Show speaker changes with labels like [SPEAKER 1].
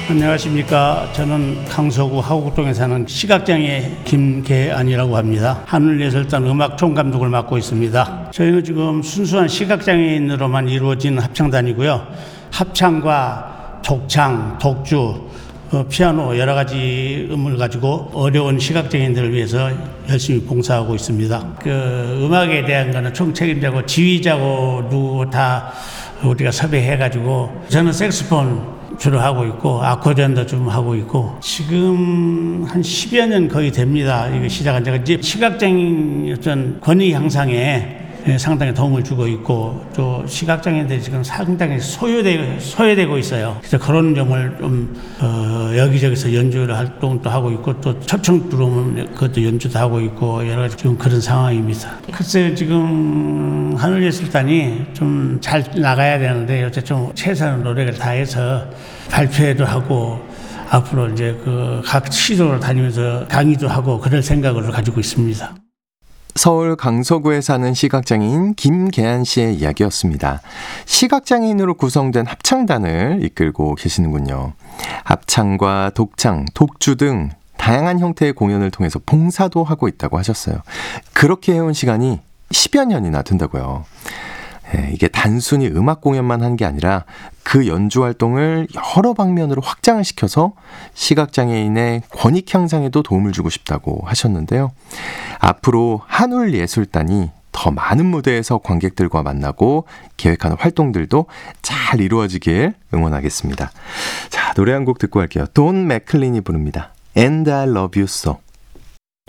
[SPEAKER 1] 안녕하십니까. 저는 강서구 하곡동에 사는 시각장애 김계안이라고 합니다. 하늘예술단 음악 총감독을 맡고 있습니다. 저희는 지금 순수한 시각장애인으로만 이루어진 합창단이고요. 합창과 독창, 독주, 피아노 여러 가지 음을 가지고 어려운 시각장애인들을 위해서 열심히 봉사하고 있습니다. 음악에 대한 거는 총책임자고 지휘자고 누구 다 우리가 섭외해가지고 저는 색소폰 주로 하고 있고 아코디언도 좀 하고 있고 지금 한 10여 년 거의 됩니다. 이거 시작한 지가 이제 시각장애인 어떤 권위 향상에 상당히 도움을 주고 있고 또 시각장애인들이 지금 상당히 소외되고 있어요. 그래서 그런 점을 좀 여기저기서 연주를 활동도 하고 있고 또 초청 들어오면 그것도 연주도 하고 있고 여러 가지 지금 그런 상황입니다. 글쎄요, 지금 하늘예술단이 좀 잘 나가야 되는데 요새 좀 최선의 노력을 다해서 발표회도 하고 앞으로 이제 각 시도를 다니면서 강의도 하고 그럴 생각을 가지고 있습니다.
[SPEAKER 2] 서울 강서구에 사는 시각장애인 김계안 씨의 이야기였습니다. 시각장애인으로 구성된 합창단을 이끌고 계시는군요. 합창과 독창, 독주 등 다양한 형태의 공연을 통해서 봉사도 하고 있다고 하셨어요. 그렇게 해온 시간이 10여 년이나 된다고요. 이게 단순히 음악 공연만 한 게 아니라 그 연주 활동을 여러 방면으로 확장을 시켜서 시각장애인의 권익 향상에도 도움을 주고 싶다고 하셨는데요. 앞으로 한울예술단이 더 많은 무대에서 관객들과 만나고 계획하는 활동들도 잘 이루어지길 응원하겠습니다. 자, 노래 한 곡 듣고 할게요. 돈 맥클린이 부릅니다. And I Love You So.